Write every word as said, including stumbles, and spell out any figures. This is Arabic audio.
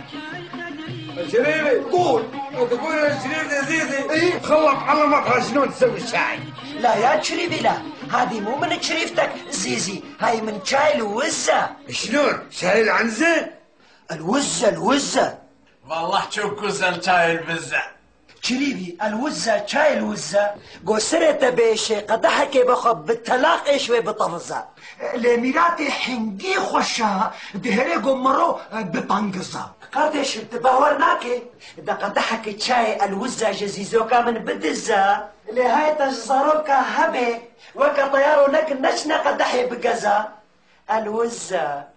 شريفي قول. تقول يا شريف يا زيزي ايه؟ خلط علمك شلون تسوي الشاي. لا يا شريفي لا، هذه مو من شريفتك زيزي، هاي من شاي الوزة. شلون؟ شاي العنزة؟ الوزة الوزة. والله شو كوزن شاي البزة. شريفي الوزة شاي الوزة قصرت بيشي قدحك بخب بالتلاقي شوي بطفزة لميراتي حنقي خوشها دهري قمرو بطنقزة قدش تباورناكي دا قدحك شاي الوزة جزيزوكا من بدزة لهاي تجزروكا هبي وكا طيارو لك نشنا قدحي بقزة الوزة